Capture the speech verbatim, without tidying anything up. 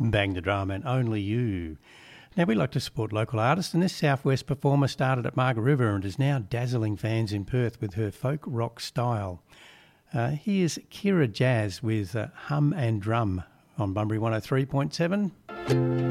Bang the Drum and Only You. Now, we like to support local artists, and this Southwest performer started at Margaret River and is now dazzling fans in Perth with her folk rock style. Uh, here's Kira Jazz with uh, Hum and Drum on Bunbury one oh three point seven.